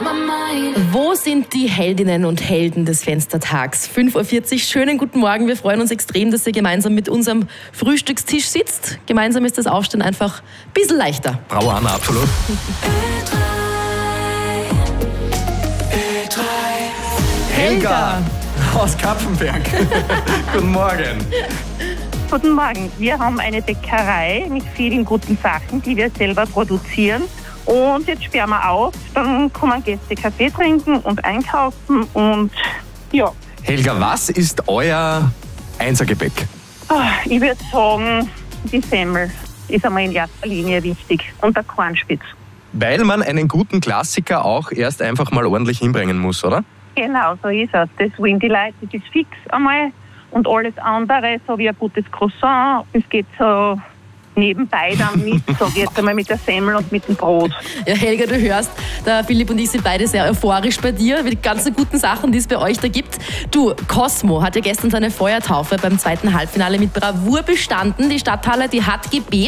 Wo sind die Heldinnen und Helden des Fenstertags? 5:40 Uhr, schönen guten Morgen. Wir freuen uns extrem, dass ihr gemeinsam mit unserem Frühstückstisch sitzt. Gemeinsam ist das Aufstehen einfach ein bisschen leichter. Bravo, Anna, absolut. Helga aus Kapfenberg. Guten Morgen. Guten Morgen. Wir haben eine Bäckerei mit vielen guten Sachen, die wir selber produzieren. Und jetzt sperren wir auf, dann kommen Gäste Kaffee trinken und einkaufen und ja. Helga, was ist euer Einsergebäck? Ich würde sagen, die Semmel ist einmal in erster Linie wichtig und der Kornspitz. Weil man einen guten Klassiker auch erst einfach mal ordentlich hinbringen muss, oder? Genau, so ist es. Das Windy Light, das ist fix einmal und alles andere, so wie ein gutes Croissant, das geht so nebenbei dann mit, sag ich jetzt einmal, mit der Semmel und mit dem Brot. Ja, Helga, du hörst, der Philipp und ich sind beide sehr euphorisch bei dir, mit den ganzen guten Sachen, die es bei euch da gibt. Du, Cosmo hat ja gestern seine Feuertaufe beim zweiten Halbfinale mit Bravour bestanden. Die Stadthalle, die hat gebebt.